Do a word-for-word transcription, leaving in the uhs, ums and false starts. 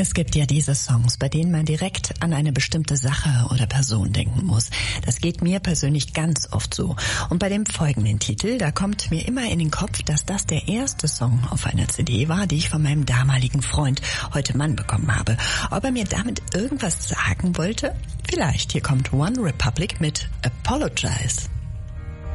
Es gibt ja diese Songs, bei denen man direkt an eine bestimmte Sache oder Person denken muss. Das geht mir persönlich ganz oft so. Und bei dem folgenden Titel, da kommt mir immer in den Kopf, dass das der erste Song auf einer C D war, die ich von meinem damaligen Freund, heute Mann, bekommen habe. Ob er mir damit irgendwas sagen wollte? Vielleicht. Hier kommt One Republic mit Apologize.